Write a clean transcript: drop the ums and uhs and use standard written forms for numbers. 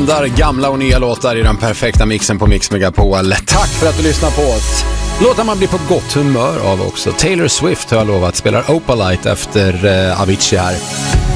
blandar gamla och nya låtar i den perfekta mixen på Mix Megapol. Tack för att du lyssnar på oss. Låtar man blir på gott humör av också. Taylor Swift har jag lovat spelar Opalite efter Avicii här.